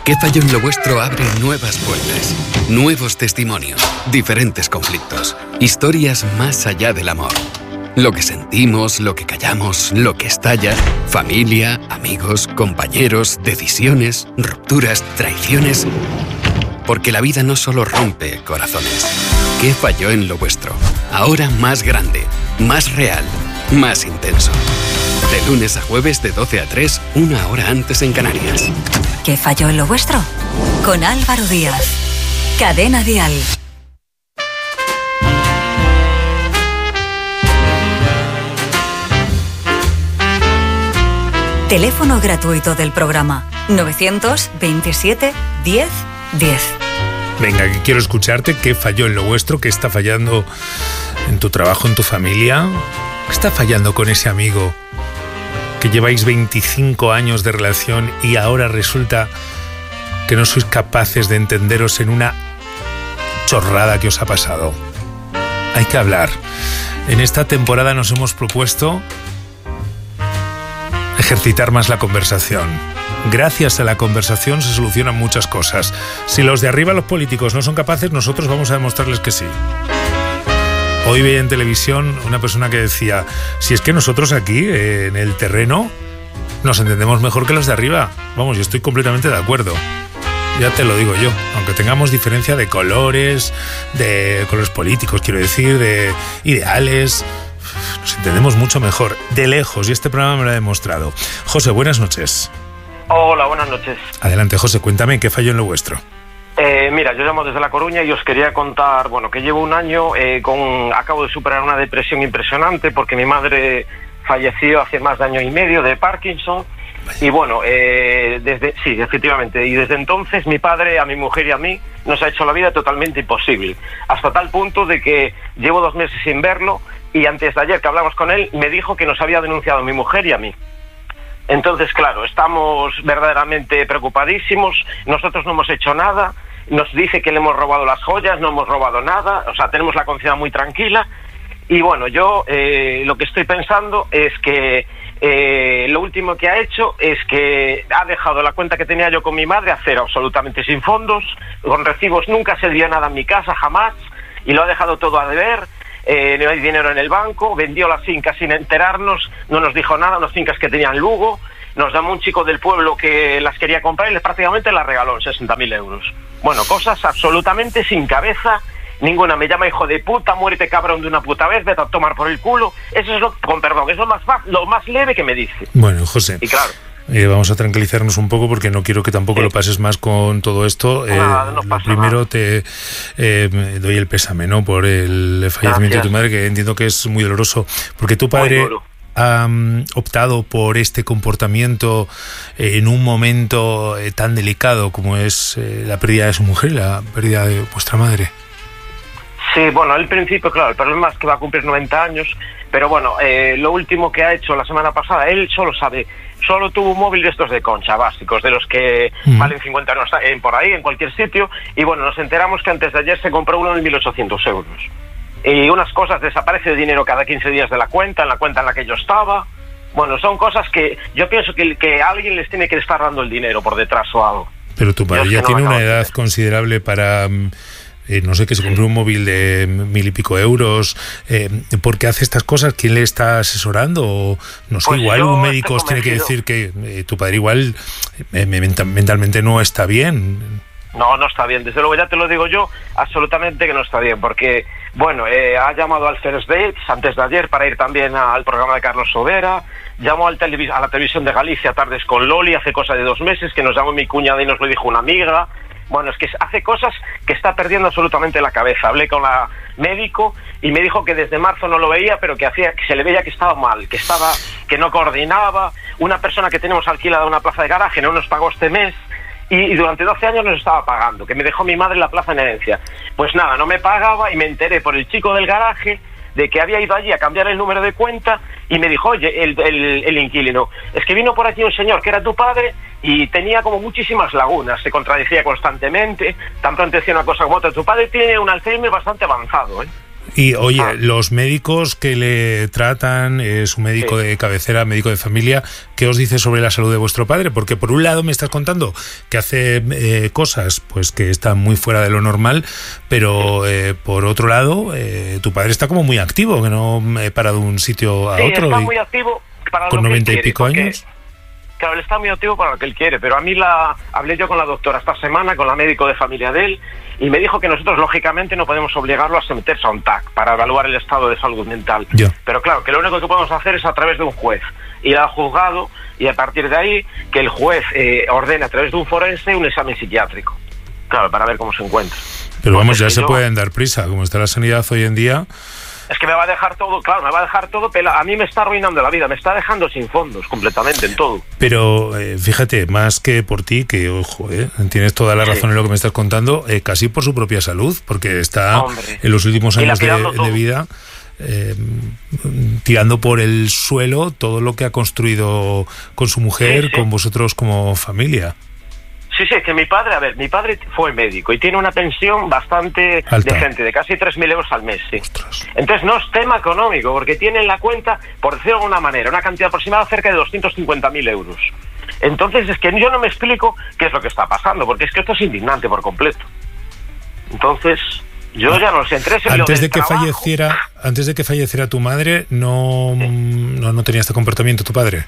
¿Qué falló en lo vuestro? Abre nuevas puertas, nuevos testimonios, diferentes conflictos, historias más allá del amor. Lo que sentimos, lo que callamos, lo que estalla, familia, amigos, compañeros, decisiones, rupturas, traiciones. Porque la vida no solo rompe corazones. ¿Qué falló en lo vuestro? Ahora más grande, más real, más intenso. De lunes a jueves de 12 a 3, una hora antes en Canarias. ¿Qué falló en lo vuestro? Con Álvaro Díaz. Cadena Dial. Teléfono gratuito del programa 927 10 10. Venga, que quiero escucharte. ¿Qué falló en lo vuestro? ¿Qué está fallando en tu trabajo, en tu familia? ¿Qué está fallando con ese amigo que lleváis 25 años de relación y ahora resulta que no sois capaces de entenderos en una chorrada que os ha pasado? Hay que hablar. En esta temporada nos hemos propuesto ejercitar más la conversación. Gracias a la conversación se solucionan muchas cosas. Si los de arriba, los políticos, no son capaces, nosotros vamos a demostrarles que sí. Hoy veía en televisión una persona que decía, si es que nosotros aquí, en el terreno, nos entendemos mejor que los de arriba. Vamos, yo estoy completamente de acuerdo. Ya te lo digo yo, aunque tengamos diferencia de colores políticos, quiero decir, de ideales, nos entendemos mucho mejor, de lejos, y este programa me lo ha demostrado. José, buenas noches. Hola, buenas noches. Adelante, José, cuéntame, ¿qué falló en lo vuestro? Mira, yo llamo desde La Coruña y os quería contar, que llevo un año acabo de superar una depresión impresionante porque mi madre falleció hace más de año y medio de Parkinson. Y sí, efectivamente, y desde entonces mi padre, a mi mujer y a mí nos ha hecho la vida totalmente imposible, hasta tal punto de que llevo 2 meses sin verlo y antes de ayer que hablamos con él me dijo que nos había denunciado a mi mujer y a mí. Entonces, claro, estamos verdaderamente preocupadísimos, nosotros no hemos hecho nada, nos dice que le hemos robado las joyas, no hemos robado nada, o sea, tenemos la conciencia muy tranquila. Y bueno, yo lo que estoy pensando es que lo último que ha hecho es que ha dejado la cuenta que tenía yo con mi madre a cero, absolutamente sin fondos, con recibos, nunca se dio nada en mi casa, jamás, y lo ha dejado todo a deber. No hay dinero en el banco, vendió las fincas sin enterarnos, no nos dijo nada, unas fincas que tenían Lugo, nos llamó un chico del pueblo que las quería comprar y prácticamente las regaló en 60.000 euros. Bueno, cosas absolutamente sin cabeza ninguna. Me llama hijo de puta, muérete cabrón de una puta vez, vete a tomar por el culo. Eso es con perdón, es lo más leve que me dice. Bueno, José, y claro, vamos a tranquilizarnos un poco porque no quiero que tampoco lo pases más con todo esto. No pasa primero nada. Te doy el pésame, ¿no?, por el fallecimiento de tu madre, que entiendo que es muy doloroso, porque tu padre ha optado por este comportamiento en un momento tan delicado como es la pérdida de su mujer y la pérdida de vuestra madre. Sí, bueno, al principio, claro, el problema es que va a cumplir 90 años, pero bueno, lo último que ha hecho la semana pasada, él solo tuvo un móvil de estos de concha, básicos, de los que valen 50 euros por ahí, en cualquier sitio, y bueno, nos enteramos que antes de ayer se compró uno de 1.800 euros. Y unas cosas, desaparece el dinero cada 15 días de la cuenta, en la que yo estaba. Bueno, son cosas que yo pienso que alguien les tiene que estar dando el dinero por detrás o algo. Pero tu padre ya tiene una edad considerable para... no sé, que se compró un móvil de 1.000 y pico euros. ¿Por qué hace estas cosas? ¿Quién le está asesorando? O, no sé, pues igual un médico os tiene que decir que tu padre igual mentalmente no está bien. No está bien. Desde luego, ya te lo digo yo, absolutamente que no está bien. Porque, bueno, ha llamado al First Dates antes de ayer para ir también al programa de Carlos Sobera. Llamó a la televisión de Galicia, Tardes con Loli, hace cosa de 2 meses, que nos llamó mi cuñada y nos lo dijo una amiga. Bueno, es que hace cosas que está perdiendo absolutamente la cabeza. Hablé con la médico y me dijo que desde marzo no lo veía, pero que se le veía que estaba mal, que no coordinaba. Una persona que tenemos alquilada una plaza de garaje no nos pagó este mes y durante 12 años nos estaba pagando, que me dejó mi madre la plaza en herencia. Pues nada, no me pagaba y me enteré por el chico del garaje de que había ido allí a cambiar el número de cuenta y me dijo, oye, el inquilino, es que vino por aquí un señor que era tu padre y tenía como muchísimas lagunas, se contradecía constantemente, tan pronto decía una cosa como otra. Tu padre tiene un Alzheimer bastante avanzado, ¿eh? Y oye, los médicos que le tratan, su médico de cabecera, médico de familia, ¿qué os dice sobre la salud de vuestro padre? Porque por un lado me estás contando que hace cosas pues que están muy fuera de lo normal, pero por otro lado, tu padre está como muy activo, que no para de un sitio a otro. Está muy activo para con lo que 90 él y pico quiere, años. Claro, él está muy activo para lo que él quiere, pero a mí hablé yo con la doctora esta semana, con la médico de familia de él, y me dijo que nosotros, lógicamente, no podemos obligarlo a someterse a un TAC para evaluar el estado de salud mental. Pero claro, que lo único que podemos hacer es a través de un juez, ir al juzgado, y a partir de ahí, que el juez ordene a través de un forense un examen psiquiátrico. Claro, para ver cómo se encuentra. Pero vamos, ya se pueden dar prisa, como está la sanidad hoy en día. Es que me va a dejar todo, claro, me va a dejar todo, pero a mí me está arruinando la vida, me está dejando sin fondos completamente en todo. Pero fíjate, más que por ti, que ojo, tienes toda la razón en lo que me estás contando, casi por su propia salud, porque está en los últimos años de vida tirando por el suelo todo lo que ha construido con su mujer, con vosotros como familia. Sí, es que mi padre fue médico y tiene una pensión bastante decente, de casi 3.000 euros al mes, Entonces no es tema económico, porque tiene en la cuenta, por decirlo de alguna manera, una cantidad aproximada cerca de 250.000 euros. Entonces es que yo no me explico qué es lo que está pasando, porque es que esto es indignante por completo. Entonces, yo ya no sé, antes de que falleciera tu madre, no tenía este comportamiento tu padre.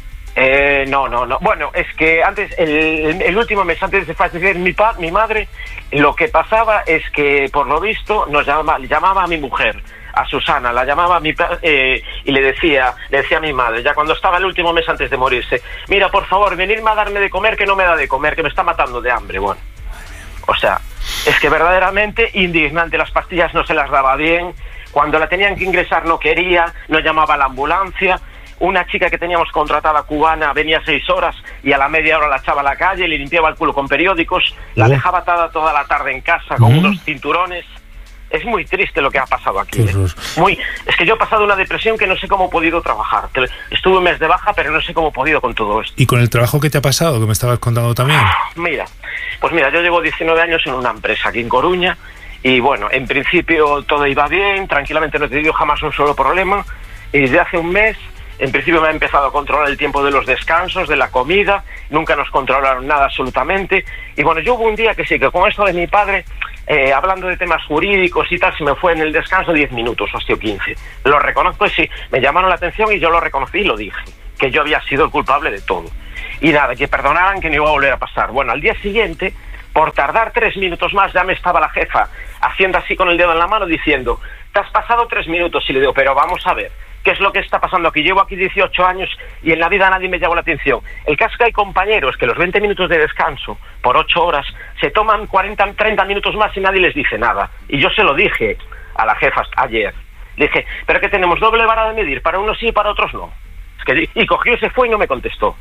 No. Bueno, es que antes, el último mes antes de fallecer mi madre, lo que pasaba es que, por lo visto, llamaba a mi mujer, a Susana, la llamaba y le decía a mi madre, ya cuando estaba el último mes antes de morirse, mira, por favor, venirme a darme de comer, que no me da de comer, que me está matando de hambre. Bueno, o sea, es que verdaderamente indignante, las pastillas no se las daba bien, cuando la tenían que ingresar no quería, no llamaba a la ambulancia. Una chica que teníamos contratada cubana venía 6 horas y a la media hora la echaba a la calle, le limpiaba el culo con periódicos, la dejaba atada toda la tarde en casa con unos cinturones. Es muy triste lo que ha pasado aquí. Es que yo he pasado una depresión que no sé cómo he podido trabajar. Estuve un mes de baja, pero no sé cómo he podido con todo esto. ¿Y con el trabajo que te ha pasado, que me estabas contando también? Mira, yo llevo 19 años en una empresa aquí en Coruña y bueno, en principio todo iba bien, tranquilamente no he tenido jamás un solo problema y desde hace un mes en principio me ha empezado a controlar el tiempo de los descansos, de la comida, nunca nos controlaron nada absolutamente. Y bueno, yo hubo un día que sí, que con esto de mi padre, hablando de temas jurídicos y tal, se me fue en el descanso 10 minutos, hostia, 15. Lo reconozco y sí, me llamaron la atención y yo lo reconocí y lo dije, que yo había sido el culpable de todo. Y nada, que perdonaran, que no iba a volver a pasar. Bueno, al día siguiente, por tardar 3 minutos más, ya me estaba la jefa haciendo así con el dedo en la mano diciendo, te has pasado 3 minutos. Y le digo, pero vamos a ver, ¿qué es lo que está pasando aquí? Llevo aquí 18 años y en la vida nadie me llamó la atención. El caso es que hay compañeros que los 20 minutos de descanso por 8 horas se toman 40, 30 minutos más y nadie les dice nada. Y yo se lo dije a la jefa ayer. Le dije, pero que tenemos doble vara de medir, para unos sí y para otros no. Y cogió y se fue y no me contestó.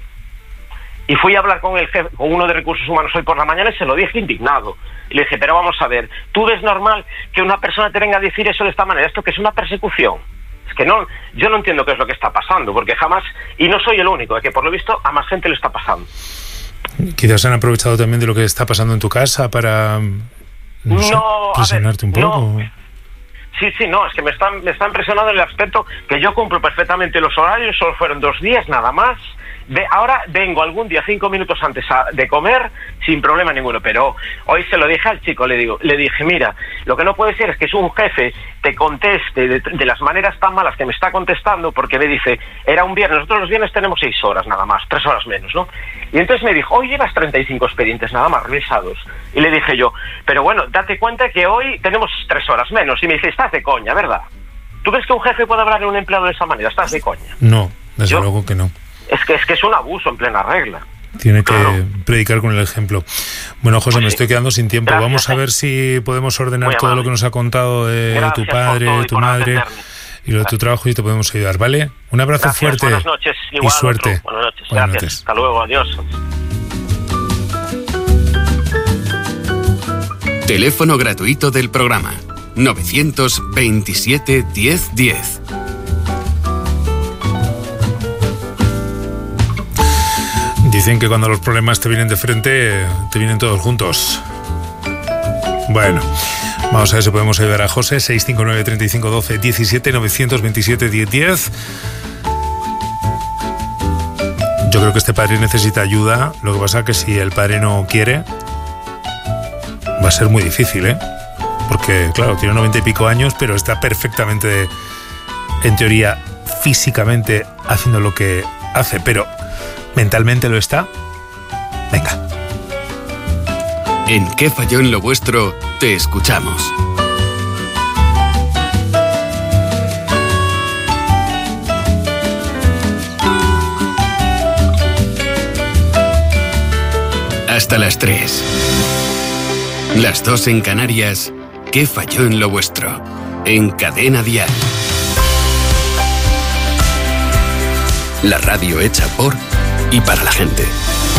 Y fui a hablar con el jefe, con uno de recursos humanos hoy por la mañana y se lo dije indignado. Y le dije, pero vamos a ver, ¿tú ves normal que una persona te venga a decir eso de esta manera? ¿Esto que es una persecución? Es que no, yo no entiendo qué es lo que está pasando, porque jamás, y no soy el único, que por lo visto a más gente le está pasando. Quizás han aprovechado también de lo que está pasando en tu casa para presionarte un poco. No. Sí, es que me están presionando en el aspecto que yo cumplo perfectamente los horarios, solo fueron 2 días nada más. Ahora vengo algún día 5 minutos antes de comer sin problema ninguno, pero hoy se lo dije al chico, le dije, mira, lo que no puede ser es que un jefe te conteste de las maneras tan malas que me está contestando, porque me dice, era un viernes, nosotros los viernes tenemos 6 horas nada más, 3 horas menos, ¿no? Y entonces me dijo, hoy llevas 35 expedientes nada más revisados. Y le dije yo, pero bueno, date cuenta que hoy tenemos 3 horas menos. Y me dice, estás de coña, ¿verdad? ¿Tú ves que un jefe puede hablar a un empleado de esa manera? ¿Estás de coña? No, desde luego que no. Es que es un abuso en plena regla. Tiene que predicar con el ejemplo. Bueno, José, me estoy quedando sin tiempo. Gracias. Vamos a ver si podemos ordenar todo lo que nos ha contado de tu padre, tu madre y lo de tu trabajo y te podemos ayudar, ¿vale? Un abrazo fuerte. Buenas noches. Y suerte. Buenas noches. Gracias. Hasta luego. Adiós. Teléfono gratuito del programa 927 10 10. Dicen que cuando los problemas te vienen de frente, te vienen todos juntos. Bueno, Vamos a ver si podemos ayudar a José. 659 35 12 17 927 10 10. Yo creo que este padre necesita ayuda. Lo que pasa es que si el padre no quiere, va a ser muy difícil, ¿eh? Porque, claro, tiene 90 y pico años, pero está perfectamente, en teoría, físicamente haciendo lo que hace, pero mentalmente lo está. Venga. ¿En qué falló en lo vuestro? Te escuchamos. Hasta las 3. Las 2 en Canarias. ¿Qué falló en lo vuestro? En Cadena Dial. La radio hecha por y para la gente.